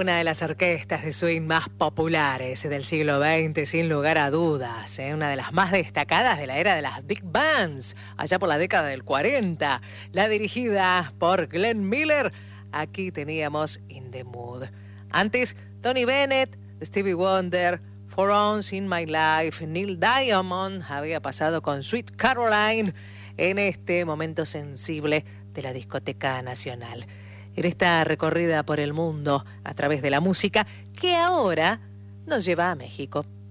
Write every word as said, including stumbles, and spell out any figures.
Una de las orquestas de swing más populares del siglo veinte, sin lugar a dudas, ¿eh? Una de las más destacadas de la era de las big bands, allá por la década del cuarenta, la dirigida por Glenn Miller. Aquí teníamos In the Mood. Antes, Tony Bennett, Stevie Wonder, For Once in My Life, Neil Diamond había pasado con Sweet Caroline en este momento sensible de la discoteca nacional. En esta recorrida por el mundo a través de la música que ahora nos lleva a México.